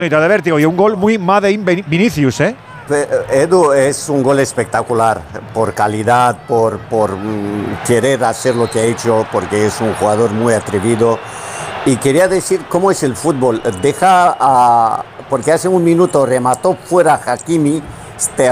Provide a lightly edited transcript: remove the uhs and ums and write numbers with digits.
de vértigo y un gol muy Made in Vinicius, ¿eh? Edu, es un gol espectacular por calidad, por querer hacer lo que ha hecho, porque es un jugador muy atrevido. Y quería decir cómo es el fútbol. Porque hace un minuto remató fuera Hakimi.